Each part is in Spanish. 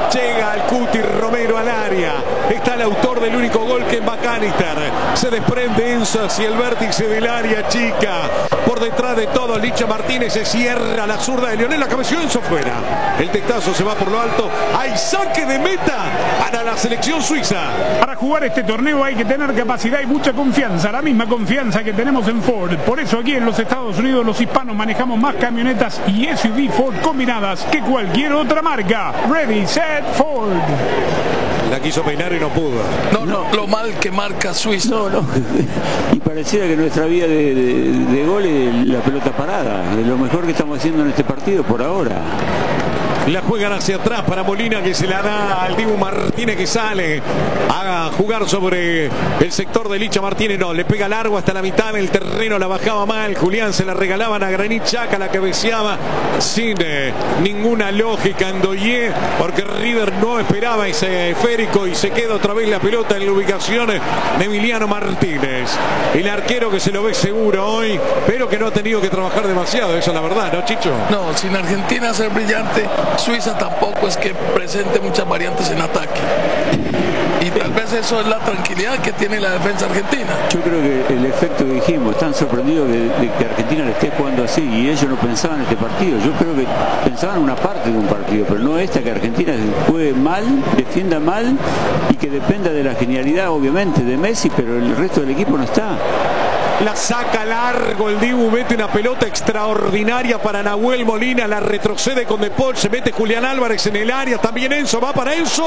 Llega al Cuti Romero al área. Está el autor del único gol que es McAllister. Se desprende Enzo hacia el vértice del área chica. Por detrás de todo, Licha Martínez se cierra la zurda de Lionel. La cabeció Enzo fuera. El testazo se va por lo alto. Hay saque de meta para la selección suiza. Para jugar este torneo hay que tener capacidad y mucha confianza. La misma confianza que tenemos en Ford. Por eso aquí en los Estados Unidos los hispanos manejamos más camionetas y SUV Ford combinadas que cualquier otra marca. Ready, set, Ford. La quiso peinar y no pudo. No, lo mal que marca Suiza. No. Y pareciera que nuestra vía de gol es la pelota parada. Es lo mejor que estamos haciendo en este partido por ahora. La juegan hacia atrás para Molina, que se la da al Dibu Martínez, que sale a jugar sobre el sector de Licha Martínez. No, le pega largo hasta la mitad del terreno, la bajaba mal. Julián se la regalaban a Granit Xhaka, la cabeceaba sin ninguna lógica Ndoye, porque River no esperaba ese esférico y se queda otra vez la pelota en la ubicación de Emiliano Martínez. El arquero que se lo ve seguro hoy, pero que no ha tenido que trabajar demasiado, eso es la verdad, ¿no, Chicho? No, sin Argentina ser brillante, Suiza tampoco es que presente muchas variantes en ataque. Y tal vez eso es la tranquilidad que tiene la defensa argentina. Yo creo que el efecto que dijimos, están sorprendidos de que Argentina le esté jugando así, y ellos no pensaban en este partido. Yo creo que pensaban en una parte de un partido, pero no esta, que Argentina juegue mal, defienda mal y que dependa de la genialidad, obviamente, de Messi, pero el resto del equipo no está. La saca largo el Dibu, mete una pelota extraordinaria para Nahuel Molina, la retrocede con De Paul, se mete Julián Álvarez en el área, también Enzo, va para Enzo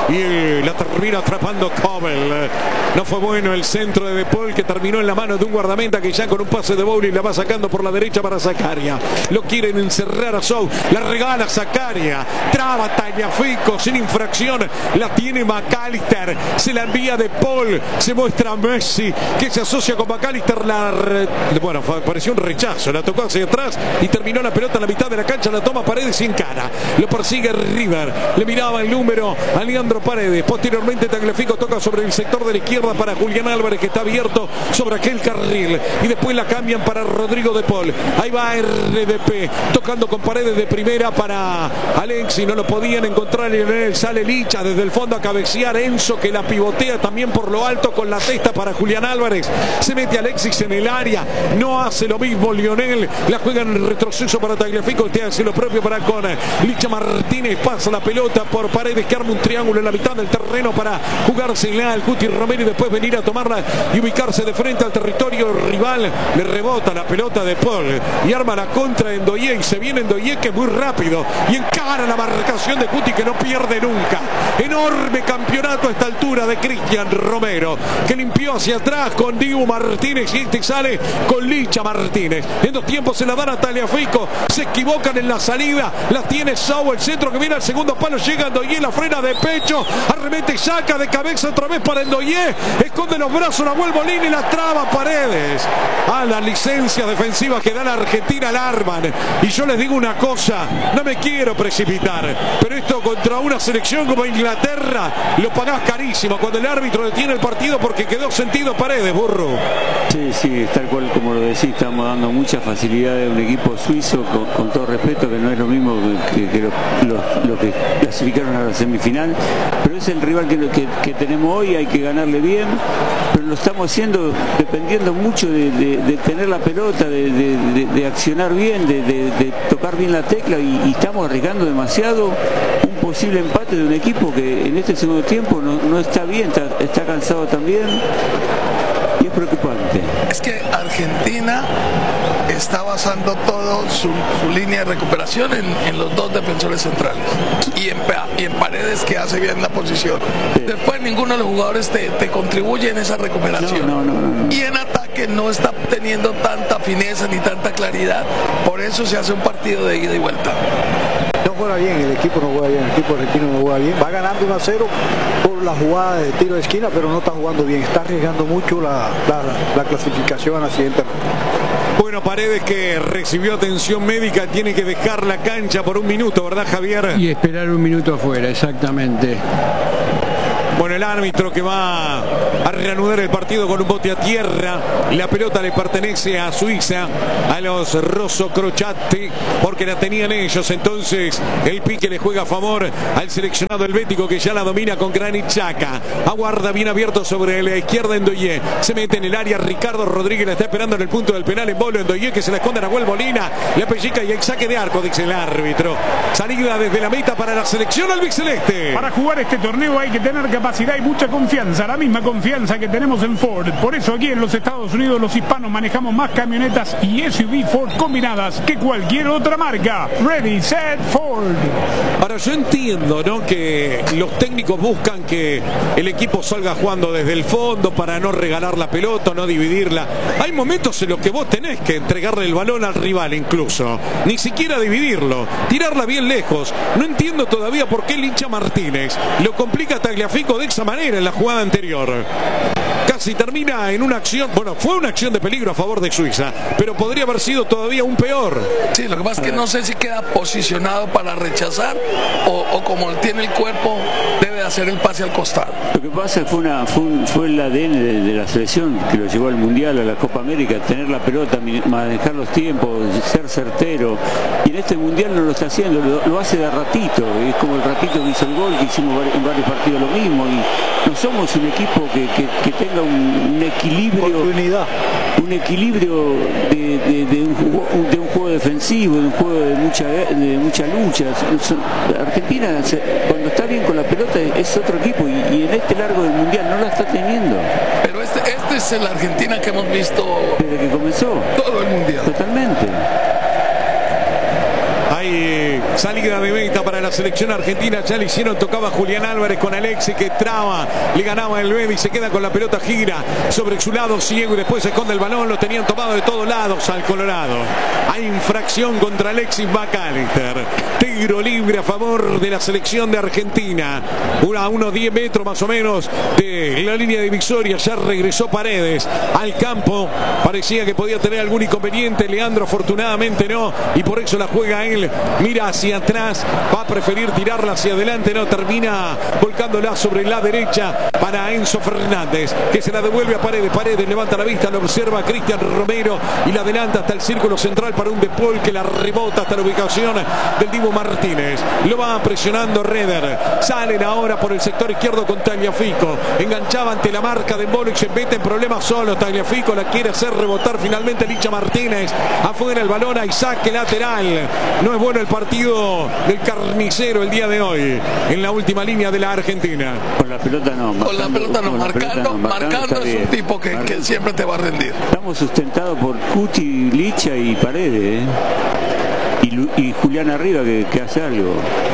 y la termina atrapando Kobel. No fue bueno el centro de De Paul, que terminó en la mano de un guardameta que ya con un pase de bowling la va sacando por la derecha para Zakaria. Lo quieren encerrar a Sou, la regala Zakaria, traba Tagliafico sin infracción, la tiene McAllister, se la envía De Paul, se muestra Messi que se asocia con McAllister. Bueno, pareció un rechazo, la tocó hacia atrás y terminó la pelota en la mitad de la cancha, la toma Paredes y encara. Lo persigue River, le miraba el número a Leandro Paredes. Posteriormente Tagliafico toca sobre el sector de la izquierda para Julián Álvarez, que está abierto sobre aquel carril, y después la cambian para Rodrigo De Paul. Ahí va RDP tocando con Paredes de primera para Alexi, no lo podían encontrar en él. Sale Licha desde el fondo a cabecear. Enzo, que la pivotea también por lo alto con la testa para Julián Álvarez. Se mete Alexis en el área, no hace lo mismo Lionel, la juega en retroceso para Tagliafico, que hace lo propio para con Licha Martínez, pasa la pelota por Paredes, que arma un triángulo en la mitad del terreno para jugársela al Cuti Romero y después venir a tomarla y ubicarse de frente al territorio rival. Le rebota la pelota de Paul y arma la contra de Ndoye, y se viene Ndoye, que es muy rápido y encara la marcación de Cuti, que no pierde nunca. Enorme campeonato a esta altura de Cristian Romero, que limpió hacia atrás con Dibu Martínez y este sale con Licha Martínez. En dos tiempos se la dan a Tagliafico, se equivocan en la salida, la tiene Sou, el centro que viene al segundo palo, llega Ndoye, la frena de pecho, arremete, saca de cabeza otra vez para Ndoye, esconde los brazos Nahuel Molina y la traba Paredes. A las licencias defensivas que da la Argentina la arman. Y yo les digo una cosa, no me quiero precipitar, pero esto contra una selección como Inglaterra lo pagás carísimo cuando el árbitro detiene el partido porque quedó sentido Paredes, burro. Sí, tal cual como lo decís, estamos dando mucha facilidad a un equipo suizo, con todo respeto, que no es lo mismo que lo que clasificaron a la semifinal, pero es el rival que tenemos hoy, hay que ganarle bien, pero lo estamos haciendo dependiendo mucho de tener la pelota, de accionar bien, de tocar bien la tecla, y estamos arriesgando demasiado un posible empate de un equipo que en este segundo tiempo no está bien, está cansado también. Y es preocupante. Es que Argentina está basando todo su línea de recuperación en los dos defensores centrales y en Paredes, que hace bien la posición. Sí. Después ninguno de los jugadores te contribuye en esa recuperación. No. Y en ataque no está teniendo tanta fineza ni tanta claridad. Por eso se hace un partido de ida y vuelta. No juega bien, el equipo no juega bien, el equipo argentino no juega bien. Va ganando 1-0 por la jugada de tiro de esquina, pero no está jugando bien. Está arriesgando mucho la clasificación a la siguiente ronda. Bueno, Paredes, que recibió atención médica, tiene que dejar la cancha por un minuto, ¿verdad, Javier? Y esperar un minuto afuera, exactamente. Bueno, el árbitro que va a reanudar el partido con un bote a tierra. La pelota le pertenece a Suiza, a los Rosso Crociati, porque la tenían ellos. Entonces el pique le juega a favor al seleccionado helvético, que ya la domina con Granit Xhaka. Aguarda bien abierto sobre la izquierda Ndoye. Se mete en el área Ricardo Rodríguez, la está esperando en el punto del penal en Bolo. Ndoye, que se la esconde a Nahuel Molina. Le pellica y hay saque de arco, dice el árbitro. Salida desde la meta para la selección albiceleste. Para jugar este torneo hay que tener capacidad y mucha confianza, la misma confianza que tenemos en Ford. Por eso aquí en los Estados Unidos los hispanos manejamos más camionetas y SUV Ford combinadas que cualquier otra marca. Ready, set, Ford. Ahora yo entiendo, ¿no?, que los técnicos buscan que el equipo salga jugando desde el fondo para no regalar la pelota, no dividirla. Hay momentos en los que vos tenés que entregarle el balón al rival incluso. Ni siquiera dividirlo, tirarla bien lejos. No entiendo todavía por qué el hincha Martínez lo complica a Tagliafico de esa manera en la jugada anterior. Casi termina en una acción, bueno, fue una acción de peligro a favor de Suiza, pero podría haber sido todavía un peor. Sí, lo que pasa es que no sé si queda posicionado para rechazar o como tiene el cuerpo debe hacer el pase al costado. Lo que pasa es que fue el ADN de la selección que lo llevó al Mundial, a la Copa América, tener la pelota, manejar los tiempos, ser certero, y en este Mundial no lo está haciendo, lo hace de ratito, es como el ratito que hizo el gol, que hicimos en varios partidos lo mismo, y no somos un equipo que tenga un equilibrio, un equilibrio de un juego defensivo, de un juego de mucha lucha. Argentina, cuando está bien con la pelota, es otro equipo, y en este largo del Mundial no la está teniendo. Pero este es la Argentina que hemos visto desde que comenzó todo el Mundial. Totalmente. Hay salida de meta para la selección argentina. Ya le hicieron, tocaba Julián Álvarez con Alexis, que traba, le ganaba el Bebi, se queda con la pelota, gira sobre su lado ciego y después se esconde el balón. Lo tenían tomado de todos lados al Colorado. Hay infracción contra Alexis McAllister. Tiro libre a favor de la selección de Argentina. A unos 10 metros más o menos de la línea divisoria. Ya regresó Paredes al campo. Parecía que podía tener algún inconveniente. Leandro afortunadamente no, y por eso la juega él. Mira hacia atrás, va a preferir tirarla hacia adelante, no, termina volcándola sobre la derecha para Enzo Fernández, que se la devuelve a Paredes. Paredes levanta la vista, lo observa Cristian Romero y la adelanta hasta el círculo central para un De Paul, que la rebota hasta la ubicación del Dibu Martínez. Lo va presionando Reder. Salen ahora por el sector izquierdo con Tagliafico. Enganchaba ante la marca de Mbolo y se mete en problemas solo. Tagliafico la quiere hacer rebotar finalmente Licha Martínez. Afuera el balón, hay saque lateral. No es bueno el partido del carnicero el día de hoy en la última línea de la Argentina. Con la pelota no. Con la pelota no. Marcando es un tipo que siempre te va a rendir. Estamos sustentados por Cuti, Licha y Paredes, y Julián arriba que hace algo.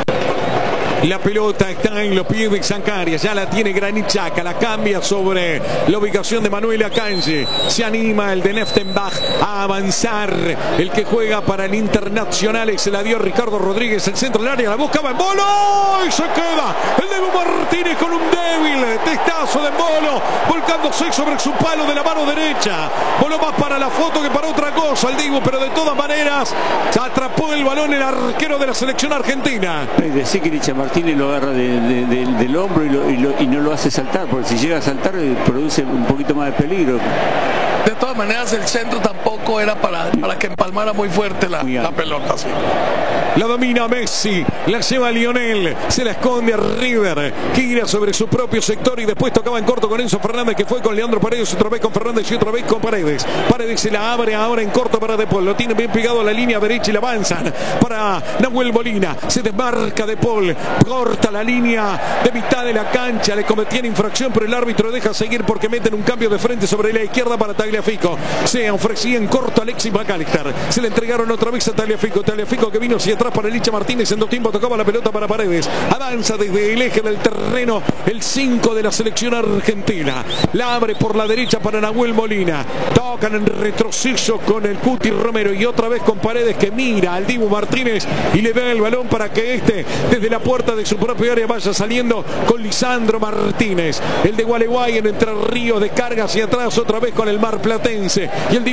La pelota está en los pies de Zancaria, ya la tiene Granit Xhaka, la cambia sobre la ubicación de Manuel Akanji. Se anima el de Neftenbach a avanzar, el que juega para el Internacional, y se la dio Ricardo Rodríguez, el centro del área, la buscaba en Bolo y se queda el Dibu Martínez con un débil testazo de Bolo, volcándose sobre su palo de la mano derecha. Bolo más para la foto que para otra cosa el Dibu, pero de todas maneras se atrapó el balón el arquero de la selección argentina. Decir que Licha Martínez lo agarra del hombro y no lo hace saltar, porque si llega a saltar produce un poquito más de peligro. De todas maneras el centro tampoco era para que empalmara muy fuerte la pelota. Sí. La domina Messi, la lleva Lionel, se la esconde a River, gira sobre su propio sector y después tocaba en corto con Enzo Fernández, que fue con Leandro Paredes, otra vez con Fernández y otra vez con Paredes. Paredes se la abre ahora en corto para De Paul, lo tiene bien pegado a la línea derecha y la avanzan para Nahuel Molina. Se desmarca De Paul, corta la línea de mitad de la cancha, le cometían infracción, pero el árbitro deja seguir porque meten un cambio de frente sobre la izquierda para Tagliafico. Se ofrecía en corto a Alexis McAllister, se le entregaron otra vez a Tagliafico que vino hacia atrás para Licha Martínez, en dos tiempos tocaba la pelota para Paredes, avanza desde el eje del terreno el 5 de la selección argentina, la abre por la derecha para Nahuel Molina, tocan en retroceso con el Cuti Romero y otra vez con Paredes, que mira al Dibu Martínez y le da el balón para que desde la puerta de su propia área vaya saliendo con Lisandro Martínez, el de Gualeguay en Entre Ríos, descarga hacia atrás otra vez con el marplatense, y el Dibu de pierna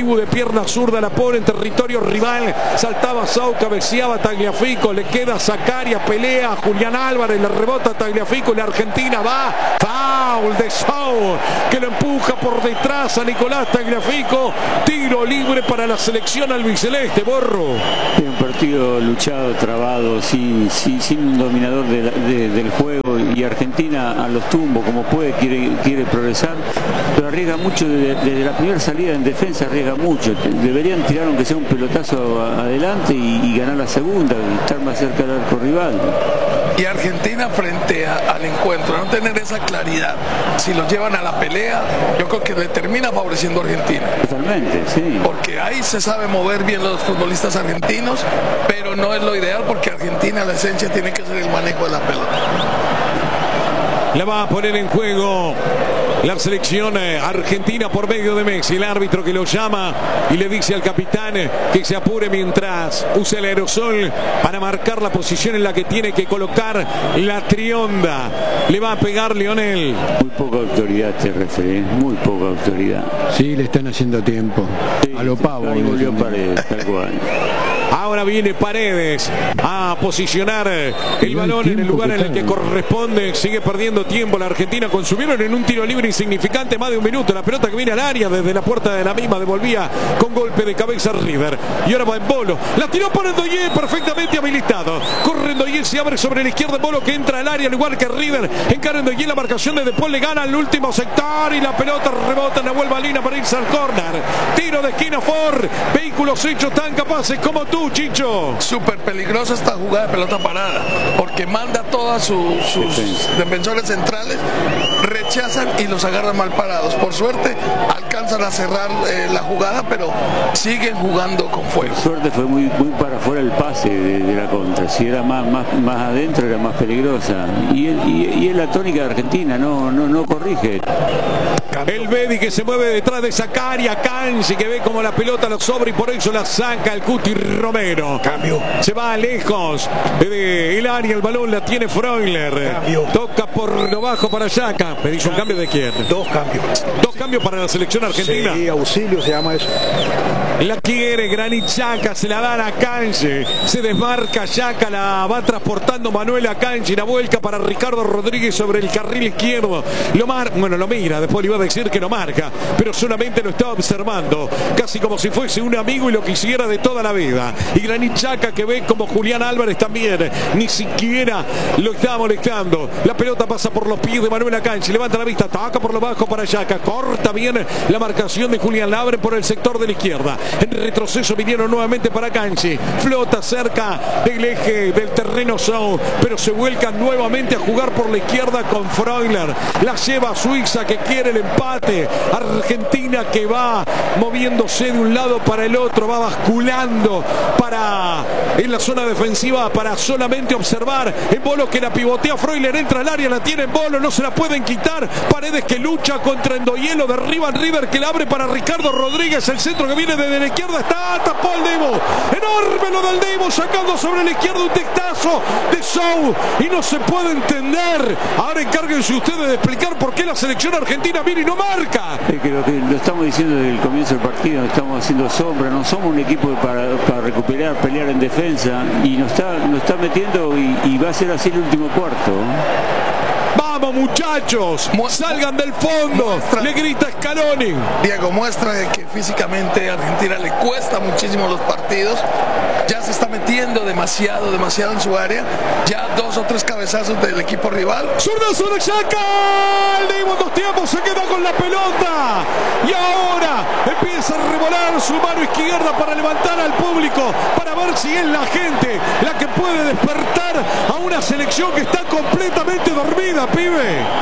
pierna zurda la pone en territorio rival. Saltaba Sau, cabeceaba Tagliafico, le queda Zaccaria, pelea Julián Álvarez, le rebota Tagliafico y la Argentina va. Foul de Sau, que lo empuja por detrás a Nicolás Tagliafico. Tiro libre para la selección albiceleste, Borro. Un partido luchado, trabado, sin un dominador del juego, y Argentina a los tumbos como puede, quiere progresar, pero arriesga mucho desde la primera salida en defensa, arriesga mucho. Deberían tirar aunque sea un pelotazo adelante y ganar la segunda, estar más cerca del arco rival. Y Argentina frente al encuentro, no tener esa claridad, si los llevan a la pelea, yo creo que le termina favoreciendo a Argentina. Totalmente, sí. Porque ahí se sabe mover bien los futbolistas argentinos, pero no es lo ideal porque Argentina, la esencia, tiene que ser el manejo de la pelota. La va a poner en juego la selección argentina por medio de Messi, el árbitro que lo llama y le dice al capitán que se apure mientras usa el aerosol para marcar la posición en la que tiene que colocar la trionda. Le va a pegar Lionel. Muy poca autoridad este referee, muy poca autoridad. Sí, le están haciendo tiempo. Sí, a lo pavo. Ahí volvió Paredes, tal cual. Ahora viene Paredes a posicionar el balón en el lugar en el que corresponde. Sigue perdiendo tiempo la Argentina. Consumieron en un tiro libre insignificante más de un minuto. La pelota que viene al área desde la puerta de la misma devolvía con golpe de cabeza River. Y ahora va en Bolo. La tiró para Ndoye, perfectamente habilitado. Corre Ndoye, se abre sobre la izquierda. Bolo que entra al área al igual que River. Encara Ndoye, la marcación de Depol le gana al último sector y la pelota rebota en la vuelva Lina para irse al córner. Tiro de esquina Ford. Vehículos hechos tan capaces como tú, Chicho. Súper peligrosa esta jugada de pelota parada, porque manda todas sus defensores centrales, rechazan y los agarran mal parados. Por suerte alcanzan a cerrar la jugada, pero siguen jugando con fuego. Por suerte fue muy para afuera el pase de la contra. Si era más adentro era más peligrosa. Y es la tónica de Argentina, no corrige. El Bedi que se mueve detrás de Zaccaria, Canchi que ve como la pelota lo sobra y por eso la saca el Cuti Romero. Cambio. Se va lejos del área, el balón la tiene Freuler. Cambio. Toca por lo bajo para Xhaka. Me dice un cambio de quién. Dos cambios. Dos cambios para la selección argentina. Sí, auxilio se llama eso. La quiere Granit Xhaka, se la dan a Canchi. Se desmarca Xhaka, la va transportando Manuel a Canchi. La vuelca para Ricardo Rodríguez sobre el carril izquierdo. Lo mira, después le iba a decir que no marca, pero solamente lo está observando, casi como si fuese un amigo y lo quisiera de toda la vida. Y Granit Xhaka que ve como Julián Álvarez también, ni siquiera lo está molestando. La pelota pasa por los pies de Manuel Akanji, levanta la vista, ataca por lo bajo para Xhaka, corta bien la marcación de Julián Álvarez por el sector de la izquierda. En retroceso vinieron nuevamente para Akanji, flota cerca del eje del terreno Sau, pero se vuelca nuevamente a jugar por la izquierda con Freuler. La lleva a Suiza que quiere el empate. Argentina que va moviéndose de un lado para el otro, va basculando en la zona defensiva para solamente observar. En Bolo que la pivotea, Freuler entra al área, la tiene en Bolo, no se la pueden quitar. Paredes que lucha contra Ndoye, lo derriba en River que la abre para Ricardo Rodríguez. El centro que viene desde la izquierda está, tapó el Divo. Enorme lo del Divo, sacando sobre la izquierda un testazo de Sau y no se puede entender. Ahora encárguense ustedes de explicar por qué la selección argentina viene y no marca. Es que lo estamos diciendo desde el comienzo del partido, estamos haciendo sombra, no somos un equipo para recuperar, pelear en defensa, y nos está metiendo y va a ser así el último cuarto. Vamos muchachos, salgan del fondo, le grita Scaloni. Diego, muestra de que físicamente a Argentina le cuesta muchísimo los partidos, ya se está metiendo demasiado en su área, ya 2 o 3 cabezazos del equipo rival. ¡Zurdazo de Xhaka! El Divo en 2 tiempos se queda con la pelota y ahora empieza a revolar su mano izquierda para levantar al público, para ver si es la gente la que puede despertar a una selección que está completamente dormida, pibe.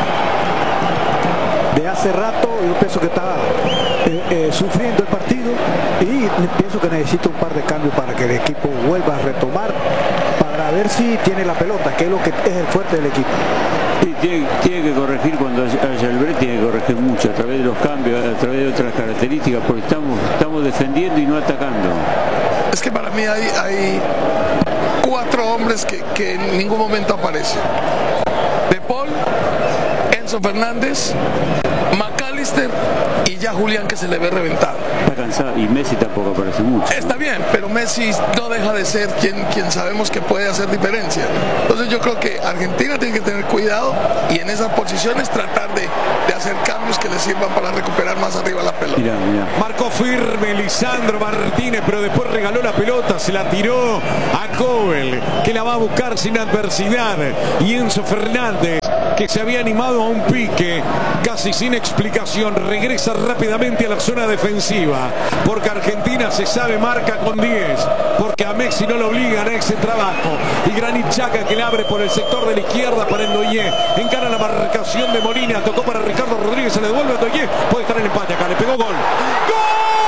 De hace rato yo pienso que está sufriendo el partido y pienso que necesita un par de cambios para que el equipo vuelva a retomar, para ver si tiene la pelota, que es lo que es el fuerte del equipo. Sí, tiene que corregir cuando haya el break, tiene que corregir mucho a través de los cambios, a través de otras características, porque estamos defendiendo y no atacando. Es que para mí hay 4 hombres que en ningún momento aparecen. De Paul, Enzo Fernández, Macali McAllister y ya Julián, que se le ve reventado. Está cansado y Messi tampoco aparece mucho. Está bien, pero Messi no deja de ser quien sabemos que puede hacer diferencia. Entonces yo creo que Argentina tiene que tener cuidado y en esas posiciones tratar de hacer cambios que le sirvan para recuperar más arriba la pelota. Mirá. Marcó firme Lisandro Martínez, pero después regaló la pelota, se la tiró a Kobel, que la va a buscar sin adversidad. Y Enzo Fernández, que se había animado a un pique casi sin explicación, regresa rápidamente a la zona defensiva, porque Argentina se sabe marca con 10, porque a Messi no lo obligan a ese trabajo. Y Granit Xhaka, que le abre por el sector de la izquierda para Ndoye, encara la marcación de Molina, tocó para Ricardo Rodríguez, se le devuelve a Ndoye, puede estar en el empate acá, le pegó gol. ¡Gol!